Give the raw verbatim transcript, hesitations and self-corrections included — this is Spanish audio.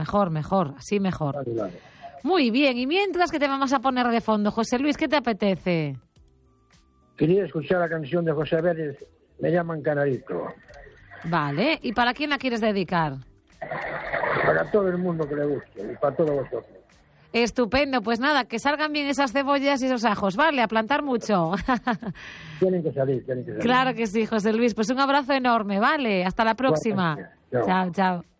mejor, mejor, así mejor. Vale, vale. Muy bien, y mientras, ¿qué te vamos a poner de fondo, José Luis? ¿Qué te apetece? Quería escuchar la canción de José Vélez, Me llaman Canarito. Vale, ¿y para quién la quieres dedicar? Para todo el mundo que le guste y para todos vosotros. Estupendo, pues nada, que salgan bien esas cebollas y esos ajos, ¿vale? A plantar mucho. Tienen que salir, tienen que salir. Claro que sí, José Luis. Pues un abrazo enorme, ¿vale? Hasta la próxima. Chao. Chao, chao.